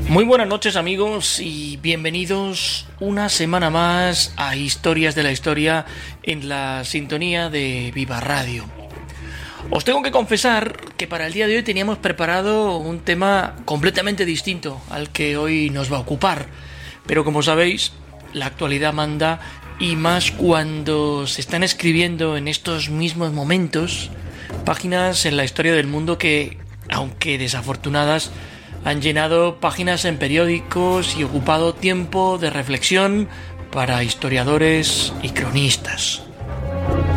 Muy buenas noches amigos y bienvenidos una semana más a Historias de la Historia en la sintonía de Viva Radio. Os tengo que confesar que para el día de hoy teníamos preparado un tema completamente distinto al que hoy nos va a ocupar, pero como sabéis, la actualidad manda y más cuando se están escribiendo en estos mismos momentos páginas en la historia del mundo que, aunque desafortunadas, han llenado páginas en periódicos y ocupado tiempo de reflexión para historiadores y cronistas.